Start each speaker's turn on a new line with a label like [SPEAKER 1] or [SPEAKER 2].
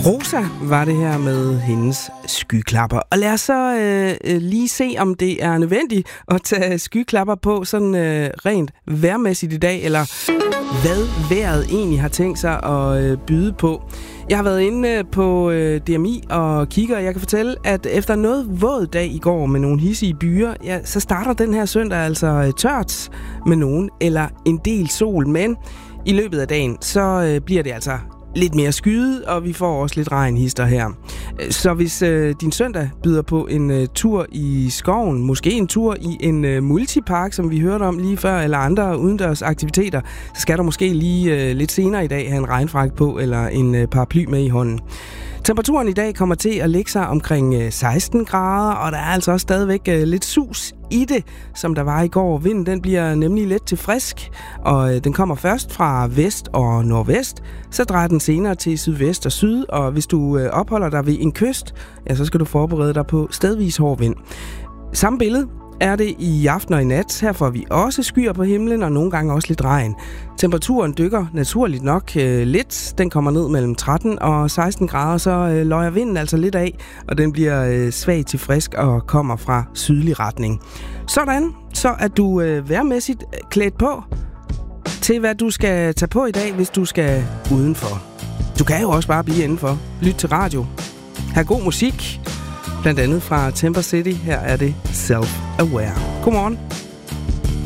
[SPEAKER 1] Rosa var det her med hendes skyklapper. Og lad os så lige se, om det er nødvendigt at tage skyklapper på sådan rent vejrmæssigt i dag, eller hvad vejret egentlig har tænkt sig at byde på. Jeg har været inde på DMI og kigger, og jeg kan fortælle, at efter noget våd dag i går med nogle hissige byer, ja, så starter den her søndag altså tørt med nogen eller en del sol, men i løbet af dagen, så bliver det altså lidt mere skyet, og vi får også lidt regnhister her. Så hvis din søndag byder på en tur i skoven, måske en tur i en multipark, som vi hørte om lige før, eller andre udendørs aktiviteter, så skal du måske lige lidt senere i dag have en regnfrakke på, eller en paraply med i hånden. Temperaturen i dag kommer til at ligge sig omkring 16 grader, og der er altså også stadigvæk lidt sus i det, som der var i går. Vinden den bliver nemlig let til frisk, og den kommer først fra vest og nordvest, så drejer den senere til sydvest og syd, og hvis du opholder dig ved en kyst, ja, så skal du forberede dig på stedvis hård vind. Samme billede er det i aften og i nat. Her får vi også skyer på himlen, og nogle gange også lidt regn. Temperaturen dykker naturligt nok lidt. Den kommer ned mellem 13 og 16 grader, så løjer vinden altså lidt af, og den bliver svag til frisk og kommer fra sydlig retning. Sådan, så er du vejrmæssigt klædt på til, hvad du skal tage på i dag, hvis du skal udenfor. Du kan jo også bare blive indenfor. Lyt til radio. Ha' god musik. Blandt andet fra Temper City. Her er det Self-Aware. Godmorgen.